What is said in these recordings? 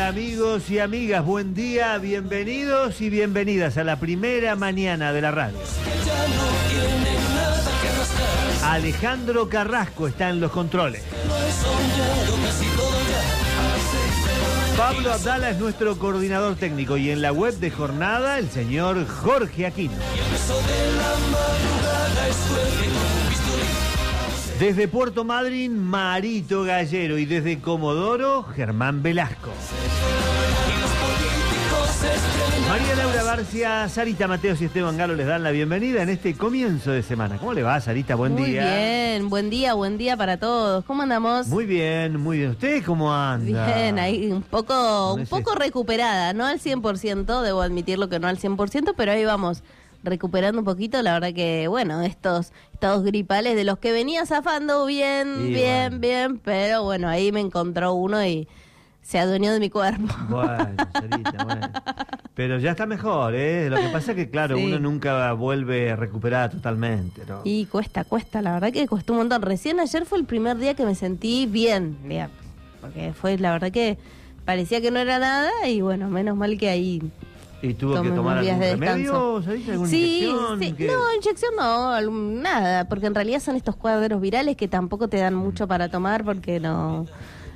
Hola amigos y amigas, buen día, bienvenidos y bienvenidas a la primera mañana de la radio. Alejandro Carrasco está en los controles. Pablo Abdala es nuestro coordinador técnico y en la web de Jornada el señor Jorge Aquino. Desde Puerto Madryn, Marito Gallero, y desde Comodoro, Germán Velasco. María Laura Barcia, Sarita Mateos y Esteban Galo les dan la bienvenida en este comienzo de semana. ¿Cómo le va, Sarita? Buen día. Muy bien, buen día para todos. ¿Cómo andamos? Muy bien, muy bien. ¿Usted cómo anda? Bien, ahí un poco recuperada, no al 100%, debo admitirlo que no al 100%, pero ahí vamos recuperando un poquito. La verdad que, bueno, estos estados gripales de los que venía zafando bien, pero bueno, ahí me encontró uno y se adueñó de mi cuerpo. Bueno, Sarita, bueno. Pero ya está mejor, ¿eh? Lo que pasa es que, claro, uno nunca vuelve recuperada totalmente, ¿no? Y cuesta, la verdad que costó un montón. Recién ayer fue el primer día que me sentí bien, porque fue, la verdad que parecía que no era nada y bueno, menos mal que ahí... ¿Y tuvo que tomar algún remedio? ¿Sabés? ¿Alguna inyección? Sí. No, inyección no, nada, porque en realidad son estos cuadros virales que tampoco te dan mucho para tomar porque no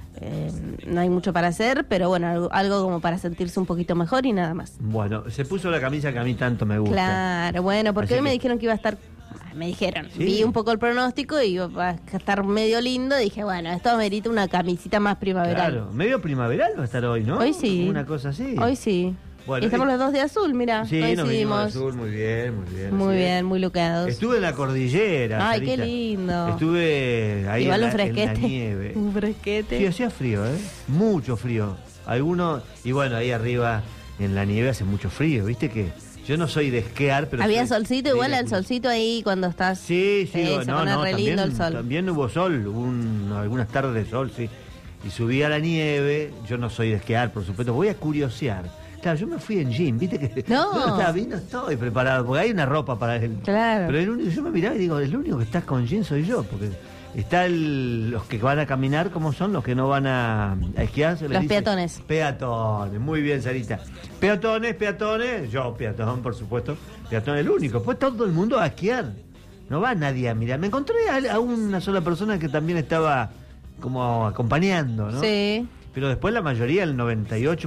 hay mucho para hacer, pero bueno, algo como para sentirse un poquito mejor y nada más. Bueno, se puso la camisa que a mí tanto me gusta. Claro, bueno, porque hoy me dijeron que iba a estar... Me dijeron, ¿sí? Vi un poco el pronóstico y iba a estar medio lindo. Dije, bueno, esto amerita una camisita más primaveral. Claro, medio primaveral va a estar hoy, ¿no? Hoy sí. Una cosa así. Hoy sí. Bueno, y estamos los dos de azul, mira. Sí, nos vinimos de azul, muy bien. Muy bien, muy luqueados. Estuve en la cordillera. Ay, Sarita. Qué lindo. Estuve ahí en la nieve. Un fresquete. Sí, hacía frío, mucho frío. Algunos, y bueno, ahí arriba en la nieve hace mucho frío, viste que yo no soy de esquiar, pero... Había solcito, igual al solcito ahí cuando estás... Sí, se pone re lindo el sol. También hubo sol, algunas tardes de sol, sí. Y subí a la nieve, yo no soy de esquiar, por supuesto, voy a curiosear. Claro, yo me fui en jean, viste que no estoy preparado, porque hay una ropa para él. Claro. Pero el único, yo me miraba y digo, el único que está con jean soy yo, porque está los que van a caminar, ¿cómo son? Los que no van a esquiar. Los peatones. Peatones, muy bien, Sarita. Peatones, yo peatón, por supuesto. Peatón el único, pues todo el mundo a esquiar. No va nadie a mirar. Me encontré a una sola persona que también estaba como acompañando, ¿no? Sí. Pero después la mayoría, el 98%,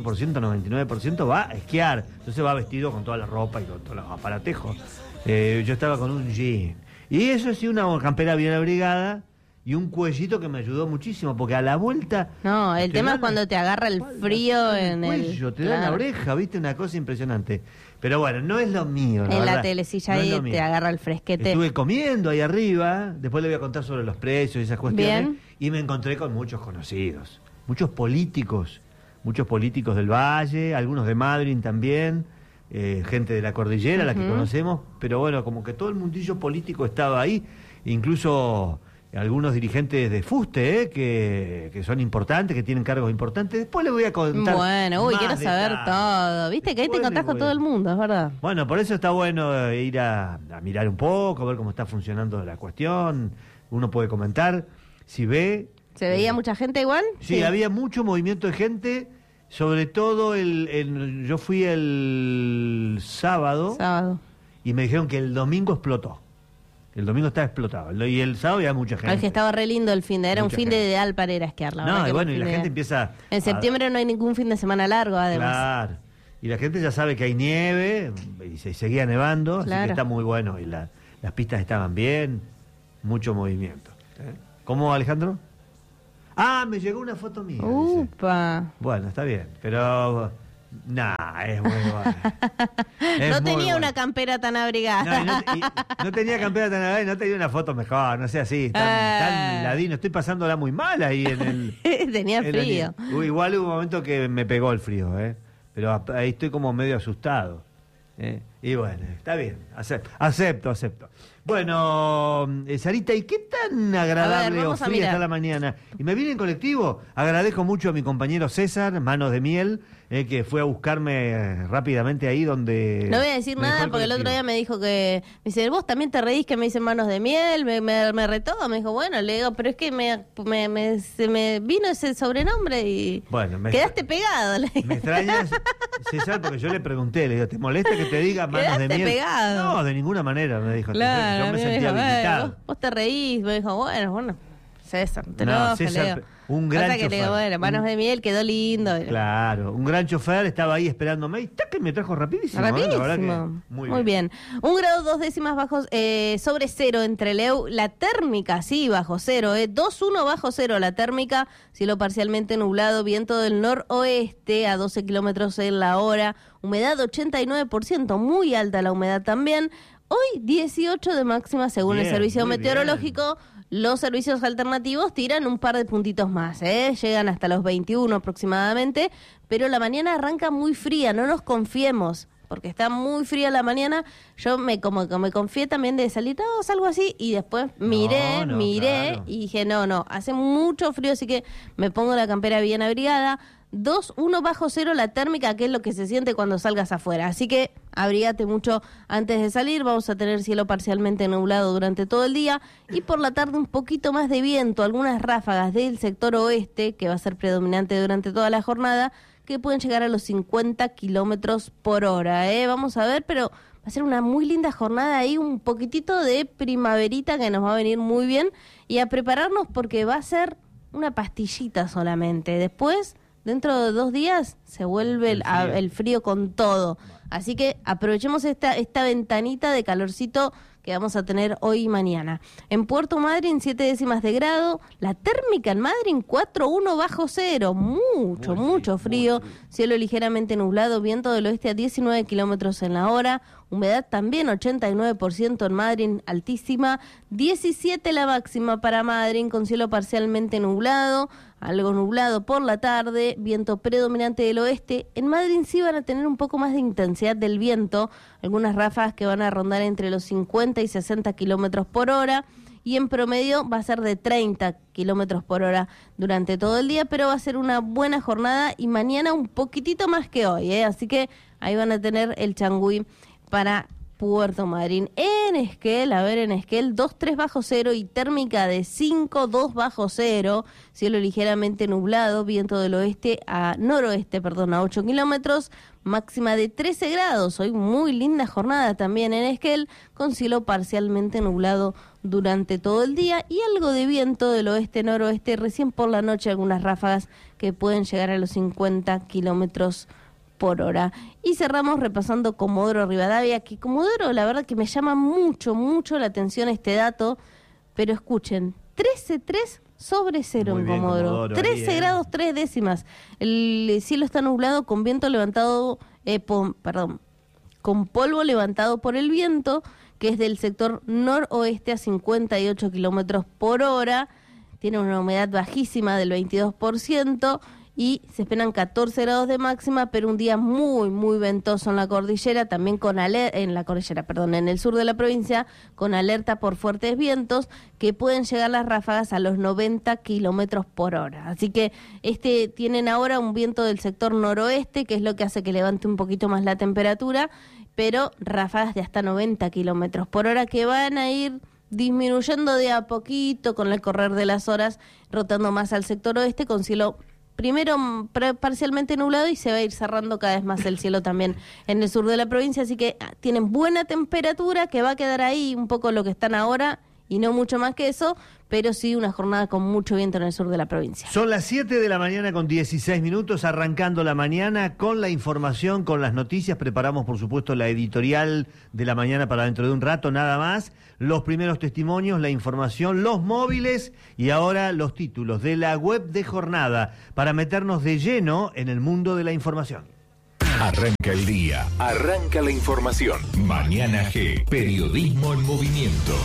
99% va a esquiar. Entonces va vestido con toda la ropa y con todos los aparatejos. Yo estaba con un jean. Y eso sí, una campera bien abrigada y un cuellito que me ayudó muchísimo, porque a la vuelta... No, el tema es cuando te agarra el frío en el cuello, te da en la oreja, viste, una cosa impresionante. Pero bueno, no es lo mío, en la telecilla ahí te agarra el fresquete. Estuve comiendo ahí arriba, después le voy a contar sobre los precios y esas cuestiones. Bien. Y me encontré con muchos conocidos. Muchos políticos del Valle, algunos de Madryn también, gente de la cordillera, la que conocemos, pero bueno, como que todo el mundillo político estaba ahí, incluso algunos dirigentes de Fuste, que son importantes, que tienen cargos importantes. Después les voy a contar. Bueno, quiero saber todo. Viste que ahí te encontrás con todo el mundo, es verdad. Bueno, por eso está bueno ir a mirar un poco, a ver cómo está funcionando la cuestión. Uno puede comentar si ve. ¿Se veía mucha gente igual? Sí, había mucho movimiento de gente, sobre todo yo fui el sábado y me dijeron que el domingo explotó. El domingo estaba explotado y el sábado había mucha gente. El que estaba re lindo el fin de, era mucha un fin de ideal para ir a esquiar, la verdad. No, y bueno, y la gente empieza... En septiembre no hay ningún fin de semana largo, además. Claro, y la gente ya sabe que hay nieve y se seguía nevando, así que está muy bueno. Y las pistas estaban bien, mucho movimiento. ¿Cómo, Alejandro? Ah, me llegó una foto mía. Upa. Dice. Bueno, está bien, pero... es muy bueno. No tenía una campera tan abrigada. No tenía campera tan abrigada y no tenía una foto mejor, no sé así, tan ladino. Estoy pasándola muy mal ahí en el... Tenía frío. Igual hubo un momento que me pegó el frío, pero ahí estoy como medio asustado. Y bueno, está bien, acepto. Bueno, Sarita, ¿y qué tan agradable o fría está la mañana? Y me vine en colectivo, agradezco mucho a mi compañero César, Manos de Miel, que fue a buscarme rápidamente ahí donde... No voy a decir nada porque el otro día me dijo que... Me dice, vos también te reís que me dicen manos de miel, me retó, me dijo, bueno, le digo, pero es que se me vino ese sobrenombre y quedaste pegado. Me extrañas, César, porque yo le pregunté, le digo, ¿te molesta que te diga manos de miel? Pegado. No, de ninguna manera, me dijo. Claro, yo me sentía habilitado. Vos te reís, me dijo, bueno, César, te no, enojes, César, un gran chofer. Que le digo, bueno, manos de miel, quedó lindo. Claro, un gran chofer, estaba ahí esperándome y ¡tac! Me trajo rapidísimo. La verdad que muy bien. 1 grado 2 décimas bajo sobre cero en Trelew. La térmica, sí, bajo cero. 2,1 bajo cero la térmica. Cielo parcialmente nublado, viento del noroeste a 12 kilómetros en la hora. Humedad 89%, muy alta la humedad también. Hoy 18 de máxima según el servicio meteorológico. Bien. Los servicios alternativos tiran un par de puntitos más, llegan hasta los 21 aproximadamente, pero la mañana arranca muy fría, no nos confiemos, porque está muy fría la mañana. Yo me confié también de salir, algo así, y después miré claro. Y dije, no, hace mucho frío, así que me pongo la campera bien abrigada. 2,1 bajo cero la térmica, que es lo que se siente cuando salgas afuera. Así que abrígate mucho antes de salir. Vamos a tener cielo parcialmente nublado durante todo el día y por la tarde un poquito más de viento, algunas ráfagas del sector oeste, que va a ser predominante durante toda la jornada, que pueden llegar a los 50 kilómetros por hora. Vamos a ver, pero va a ser una muy linda jornada ahí, un poquitito de primaverita que nos va a venir muy bien, y a prepararnos porque va a ser una pastillita solamente. Después, dentro de 2 días, se vuelve el frío con todo. Así que aprovechemos esta ventanita de calorcito que vamos a tener hoy y mañana. En Puerto Madryn, 7 décimas de grado. La térmica en Madryn, 4,1 bajo cero. Mucho frío. Cielo ligeramente nublado, viento del oeste a 19 kilómetros en la hora. Humedad también 89% en Madryn, altísima. 17 la máxima para Madryn, con cielo parcialmente nublado, algo nublado por la tarde, viento predominante del oeste. En Madryn sí van a tener un poco más de intensidad del viento, algunas ráfagas que van a rondar entre los 50 y 60 kilómetros por hora, y en promedio va a ser de 30 kilómetros por hora durante todo el día, pero va a ser una buena jornada y mañana un poquitito más que hoy, así que ahí van a tener el changüí para Puerto Madryn. En Esquel, 2,3 bajo cero y térmica de 5,2 bajo cero, cielo ligeramente nublado, viento del oeste a noroeste, a 8 kilómetros, máxima de 13 grados. Hoy muy linda jornada también en Esquel, con cielo parcialmente nublado durante todo el día y algo de viento del oeste-noroeste, recién por la noche algunas ráfagas que pueden llegar a los 50 kilómetros por hora. Y cerramos repasando Comodoro Rivadavia, que Comodoro, la verdad que me llama mucho la atención este dato, pero escuchen, 13,3 sobre cero en Comodoro, 13 grados 3 décimas. El cielo está nublado con viento levantado, con polvo levantado por el viento, que es del sector noroeste a 58 kilómetros por hora. Tiene una humedad bajísima del 22%. Y se esperan 14 grados de máxima, pero un día muy ventoso en la cordillera, también en el sur de la provincia, con alerta por fuertes vientos, que pueden llegar las ráfagas a los 90 kilómetros por hora. Así que tienen ahora un viento del sector noroeste, que es lo que hace que levante un poquito más la temperatura, pero ráfagas de hasta 90 kilómetros por hora que van a ir disminuyendo de a poquito con el correr de las horas, rotando más al sector oeste, con cielo primero parcialmente nublado, y se va a ir cerrando cada vez más el cielo también en el sur de la provincia, así que tienen buena temperatura, que va a quedar ahí un poco lo que están ahora y no mucho más que eso, pero sí una jornada con mucho viento en el sur de la provincia. Son las 7 de la mañana con 16 minutos, arrancando la mañana con la información, con las noticias. Preparamos, por supuesto, la editorial de la mañana para dentro de un rato, nada más. Los primeros testimonios, la información, los móviles y ahora los títulos de la web de Jornada para meternos de lleno en el mundo de la información. Arranca el día, arranca la información. Mañana G, periodismo en movimiento.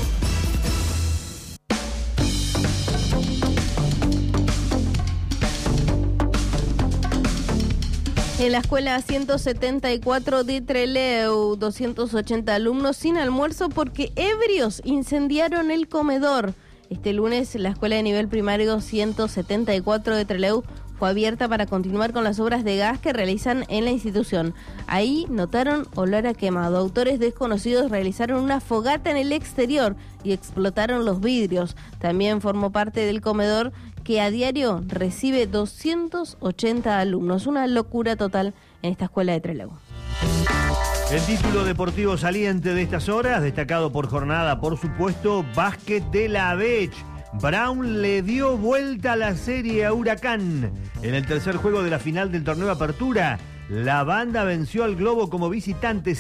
En la escuela 174 de Trelew, 280 alumnos sin almuerzo porque ebrios incendiaron el comedor. Este lunes, la escuela de nivel primario 174 de Trelew fue abierta para continuar con las obras de gas que realizan en la institución. Ahí notaron olor a quemado. Autores desconocidos realizaron una fogata en el exterior y explotaron los vidrios. También formó parte del comedor que a diario recibe 280 alumnos. Una locura total en esta escuela de Trelew. El título deportivo saliente de estas horas, destacado por Jornada, por supuesto, básquet de la Bech. Brown le dio vuelta a la serie a Huracán. En el tercer juego de la final del torneo Apertura, la banda venció al Globo como visitante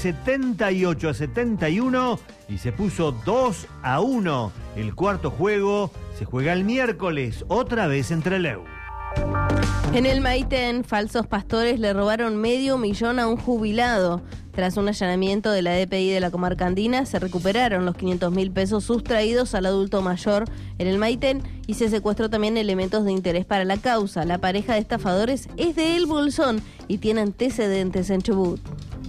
78-71 y se puso 2-1. El cuarto juego se juega el miércoles, otra vez en Trelew. En el Maitén, falsos pastores le robaron $500,000 a un jubilado. Tras un allanamiento de la DPI de la comarca andina, se recuperaron los 500.000 pesos sustraídos al adulto mayor en el Maitén y se secuestró también elementos de interés para la causa. La pareja de estafadores es de El Bolsón y tiene antecedentes en Chubut.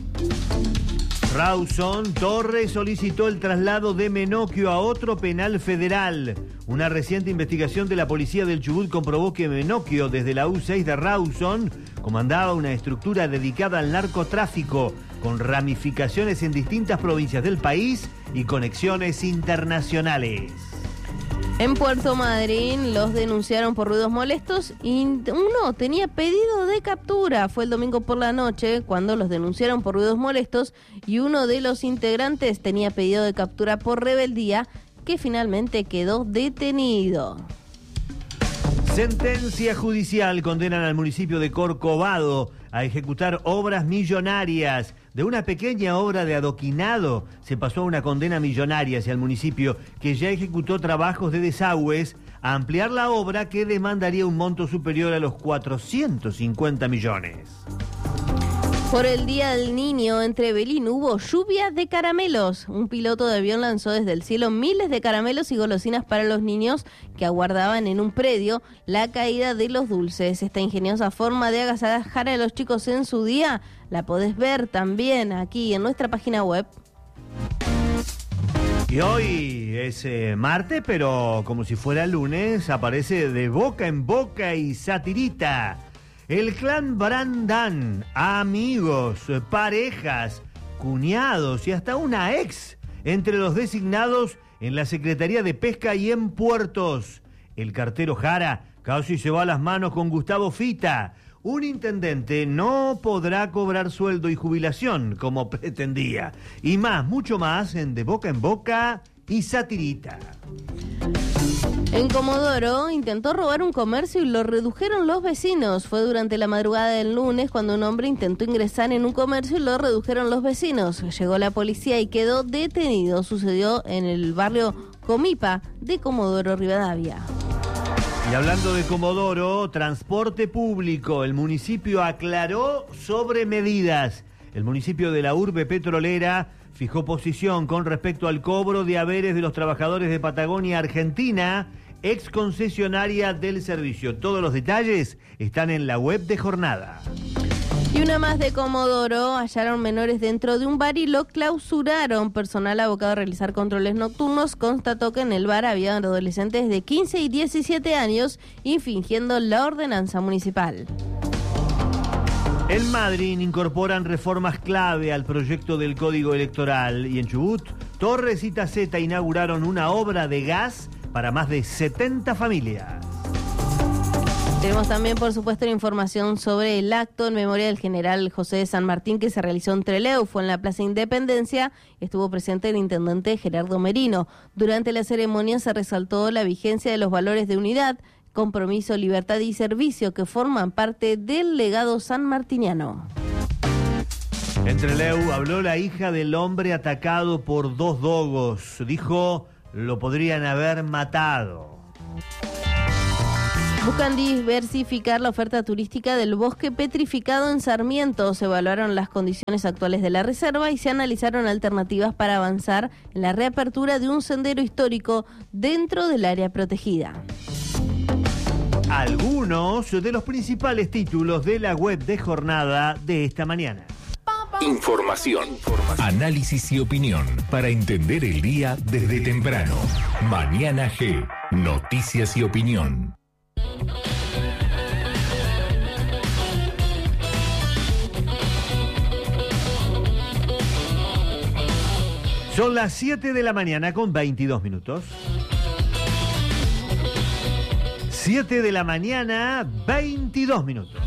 Rawson Torres solicitó el traslado de Menocchio a otro penal federal. Una reciente investigación de la policía del Chubut comprobó que Menocchio, desde la U6 de Rawson, comandaba una estructura dedicada al narcotráfico, con ramificaciones en distintas provincias del país y conexiones internacionales. En Puerto Madryn los denunciaron por ruidos molestos y uno tenía pedido de captura. Fue el domingo por la noche cuando los denunciaron por ruidos molestos y uno de los integrantes tenía pedido de captura por rebeldía, que finalmente quedó detenido. Sentencia judicial condenan al municipio de Corcovado a ejecutar obras millonarias. De una pequeña obra de adoquinado se pasó a una condena millonaria hacia el municipio, que ya ejecutó trabajos de desagües, a ampliar la obra que demandaría un monto superior a los 450 millones. Por el Día del Niño en Trevelin hubo lluvia de caramelos. Un piloto de avión lanzó desde el cielo miles de caramelos y golosinas para los niños que aguardaban en un predio la caída de los dulces. Esta ingeniosa forma de agasajar a los chicos en su día la podés ver también aquí en nuestra página web. Y hoy es martes, pero como si fuera lunes, aparece de boca en boca y satirita. El clan Brandán, amigos, parejas, cuñados y hasta una ex entre los designados en la Secretaría de Pesca y en Puertos. El cartero Jara casi se va a las manos con Gustavo Fita. Un intendente no podrá cobrar sueldo y jubilación como pretendía. Y más, mucho más en De Boca en Boca y Satirita. En Comodoro intentó robar un comercio y lo redujeron los vecinos. Fue durante la madrugada del lunes cuando un hombre intentó ingresar en un comercio y lo redujeron los vecinos. Llegó la policía y quedó detenido. Sucedió en el barrio Comipa de Comodoro Rivadavia. Y hablando de Comodoro, transporte público. El municipio aclaró sobre medidas. El municipio de la urbe petrolera fijó posición con respecto al cobro de haberes de los trabajadores de Patagonia Argentina, ex concesionaria del servicio. Todos los detalles están en la web de Jornada. Y una más de Comodoro, hallaron menores dentro de un bar y lo clausuraron. Personal abocado a realizar controles nocturnos constató que en el bar había adolescentes de 15 y 17 años infringiendo la ordenanza municipal. En Madryn incorporan reformas clave al proyecto del Código Electoral y en Chubut, Torres y Taceta inauguraron una obra de gas para más de 70 familias. Tenemos también, por supuesto, la información sobre el acto en memoria del general José de San Martín que se realizó en Trelew. Fue en la Plaza Independencia. Estuvo presente el intendente Gerardo Merino. Durante la ceremonia se resaltó la vigencia de los valores de unidad, compromiso, libertad y servicio que forman parte del legado sanmartiniano. En Trelew habló la hija del hombre atacado por 2 dogos. Dijo, lo podrían haber matado. Buscan diversificar la oferta turística del bosque petrificado en Sarmiento. Se evaluaron las condiciones actuales de la reserva y se analizaron alternativas para avanzar en la reapertura de un sendero histórico dentro del área protegida. Algunos de los principales títulos de la web de Jornada de esta mañana. Información, análisis y opinión para entender el día desde temprano. Mañana G, noticias y opinión. Son las 7 de la mañana con 22 minutos. 7 de la mañana, 22 minutos.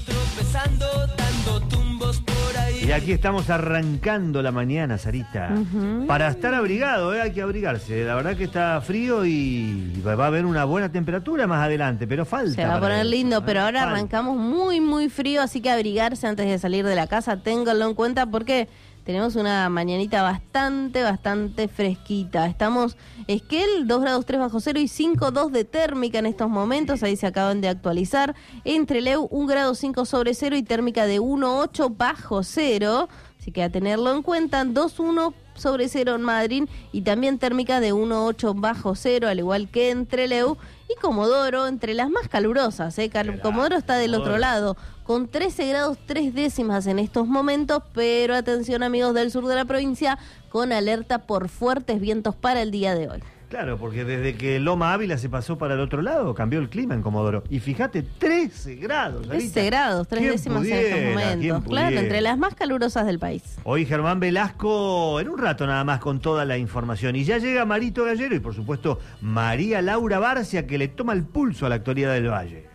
Y aquí estamos arrancando la mañana, Sarita. Para estar abrigado, hay que abrigarse. La verdad que está frío y va a haber una buena temperatura más adelante, pero falta. Se va a poner lindo, pero ahora arrancamos muy, muy frío, así que abrigarse antes de salir de la casa, ténganlo en cuenta porque tenemos una mañanita bastante fresquita. Estamos, Esquel, 2 grados 3 bajo cero y 5,2 de térmica en estos momentos. Ahí se acaban de actualizar. Entre Leu, 1 grado 5 sobre cero y térmica de 1,8 bajo cero. Así que a tenerlo en cuenta. 2,1 sobre cero en Madrid y también térmica de 1,8 bajo cero, al igual que entre Leu y Comodoro, entre las más calurosas. Comodoro está del otro lado, con 13 grados 3 décimas en estos momentos, pero atención amigos del sur de la provincia, con alerta por fuertes vientos para el día de hoy. Claro, porque desde que Loma Ávila se pasó para el otro lado, cambió el clima en Comodoro. Y fíjate, 13 grados. 13 grados, 3 décimas en estos momentos. Claro, entre las más calurosas del país. Hoy Germán Velasco, en un rato nada más, con toda la información. Y ya llega Marito Gallero y, por supuesto, María Laura Barcia, que le toma el pulso a la actualidad del Valle.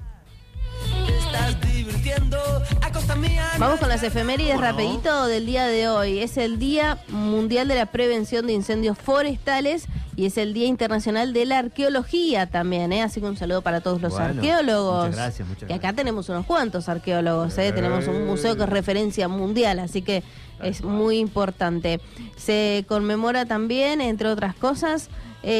Vamos con las efemérides rapidito del día de hoy. Es el Día Mundial de la Prevención de Incendios Forestales y es el Día Internacional de la Arqueología también, Así que un saludo para todos los arqueólogos. Muchas gracias. Que acá tenemos unos cuantos arqueólogos, Tenemos un museo que es referencia mundial, así que es muy importante. Se conmemora también, entre otras cosas,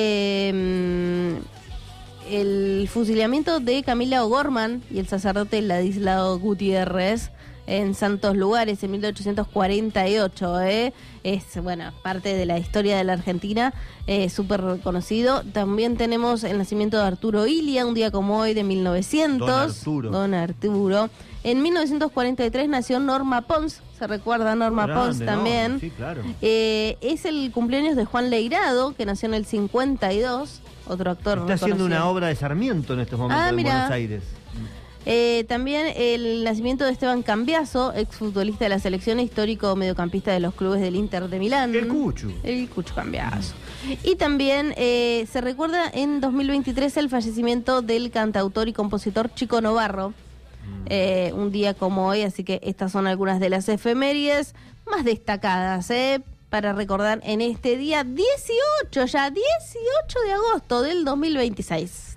el fusilamiento de Camila O'Gorman y el sacerdote Ladislao Gutiérrez en santos lugares en 1848. Es, parte de la historia de la Argentina, súper reconocido. También tenemos el nacimiento de Arturo Illia, un día como hoy de 1900. Don Arturo. En 1943 nació Norma Pons, se recuerda a Norma Pons también. Sí, claro. Es el cumpleaños de Juan Leirado, que nació en el 52. Otro actor está haciendo una obra de Sarmiento en estos momentos en Buenos Aires. También el nacimiento de Esteban Cambiaso, exfutbolista de la selección, histórico mediocampista de los clubes del Inter de Milán. El Cucho Cambiaso. Y también se recuerda en 2023 el fallecimiento del cantautor y compositor Chico Novarro. Un día como hoy, así que estas son algunas de las efemérides más destacadas, para recordar en este día 18 de agosto del 2026.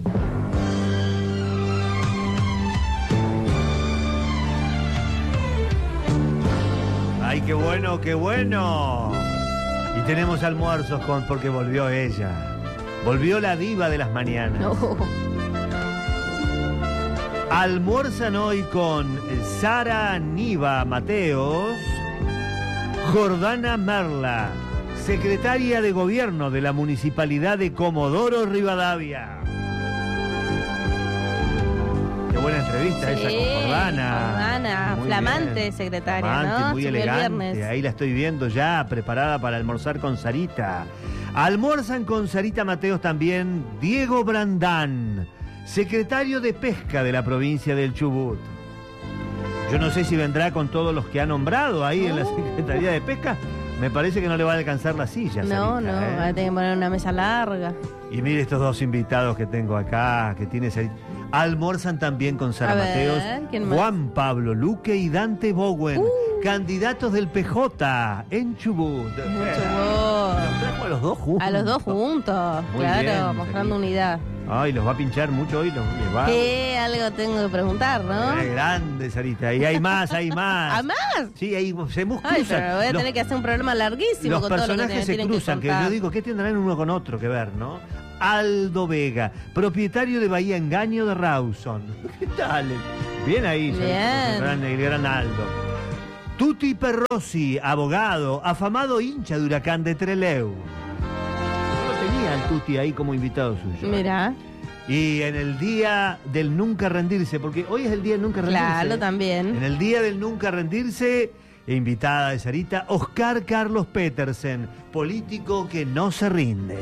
¡Ay, qué bueno, qué bueno! Y tenemos almuerzos porque volvió ella. Volvió la diva de las mañanas. No. Almuerzan hoy con Sara Niva Mateos, Jordana Merla, secretaria de Gobierno de la Municipalidad de Comodoro Rivadavia. Qué buena entrevista esa con Jordana. Jordana, muy flamante bien. Secretaria, flamante, ¿no? Muy elegante. Ahí la estoy viendo ya, preparada para almorzar con Sarita. Almuerzan con Sarita Mateos también Diego Brandán, secretario de Pesca de la provincia del Chubut. Yo no sé si vendrá con todos los que ha nombrado ahí en la Secretaría de Pesca. Me parece que no le va a alcanzar la silla. No, Sarita, va a tener que poner una mesa larga. Y mire estos dos invitados que tengo acá, que tiene Sarita. Almuerzan también con Sara Mateos, Juan Pablo Luque y Dante Bowen, candidatos del PJ en Chubut. Los trajo a los dos juntos. A los dos juntos, muy claro, bien, mostrando unidad. Ay, los va a pinchar mucho hoy, les va. Algo tengo que preguntar, ¿no? Es grande, Sarita, y hay más. ¿Ah, más? Sí, ahí se cruzan. Ay, pero voy a tener que hacer un programa larguísimo con todo lo que personajes se cruzan, que yo digo, ¿qué tendrán uno con otro que ver, no? Aldo Vega, propietario de Bahía Engaño de Rawson. ¿Qué tal? Bien ahí, bien. El gran Aldo. Tuti Perrossi, abogado, afamado hincha de Huracán de Trelew. Yo tenía al Tuti ahí como invitado suyo. Mirá. Y en el día del nunca rendirse, porque hoy es el día del nunca rendirse. Claro, también. En el día del nunca rendirse, invitada de Sarita, Oscar Carlos Petersen, político que no se rinde.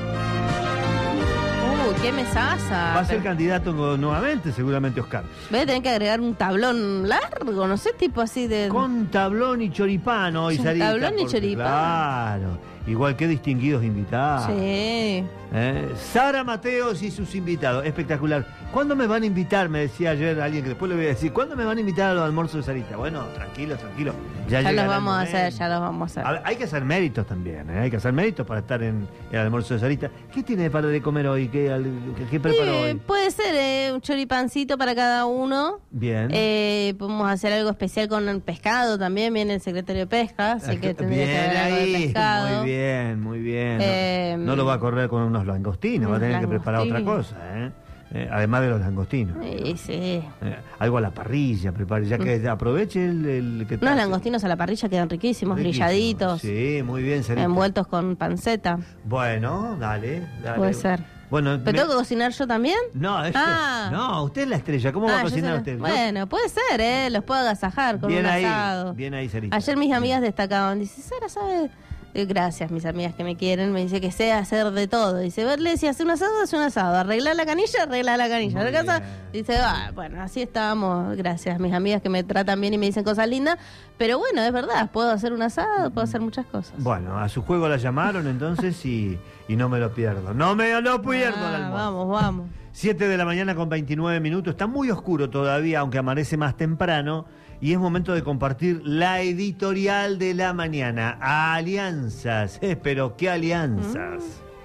¡Qué mesaza! Va a ser candidato nuevamente, seguramente, Oscar. Voy a tener que agregar un tablón largo, no sé, tipo así de... Con tablón y choripán hoy, Sarita. Tablón y choripán. Claro. Igual que distinguidos invitados. Sí. Sara Mateos y sus invitados. Espectacular. ¿Cuándo me van a invitar? Me decía ayer alguien que después le voy a decir. ¿Cuándo me van a invitar a los almuerzos de Sarita? Bueno, tranquilo. Ya los vamos a hacer, ya los vamos a hacer. Hay que hacer méritos también, hay que hacer méritos para estar en el almuerzo de Sarita. ¿Qué tiene para de comer hoy? ¿Qué preparó hoy? Puede ser un choripancito para cada uno. Bien. Podemos hacer algo especial con el pescado también. Viene el secretario de Pesca, así que tendría que haber algo de pescado. Muy bien. No lo va a correr con unos langostinos, va a tener que preparar otra cosa, además de los langostinos. Sí. Algo a la parrilla, prepare, ya que aproveche el que unos langostinos a la parrilla quedan riquísimos, grilladitos. Sí, muy bien, Sarita. Envueltos con panceta. Bueno, dale. Puede ser. Bueno, ¿pero tengo que cocinar yo también? No, usted es la estrella. ¿Cómo va a cocinar usted? Bueno, puede ser, los puedo agasajar con un asado. Bien ahí, Sarita. Ayer mis amigas destacaban, dice, Sara, ¿sabe? Gracias, mis amigas que me quieren, me dice que sé hacer de todo. Dice, verle, si hace un asado, arreglar la canilla. La casa, dice, bueno, así estábamos, gracias, mis amigas que me tratan bien y me dicen cosas lindas. Pero bueno, es verdad, puedo hacer un asado, puedo hacer muchas cosas. Bueno, a su juego la llamaron entonces y no me lo pierdo. No me lo pierdo el almuerzo. Vamos. 7 de la mañana con 29 minutos. Está muy oscuro todavía, aunque amanece más temprano. Y es momento de compartir la editorial de la mañana. Alianzas. Pero ¿qué alianzas?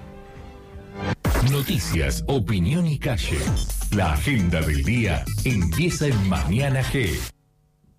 Noticias, opinión y calle. La agenda del día empieza en Mañana G.